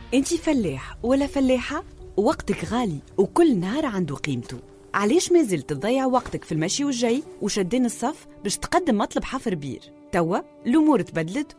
انتي فلاح ولا فلاحة؟ وقتك غالي وكل نهار عنده قيمته. علاش ما زلت تضيع وقتك في المشي والجاي وشدين الصف باش تقدم مطلب حفر بير؟ توا الأمور تبدلت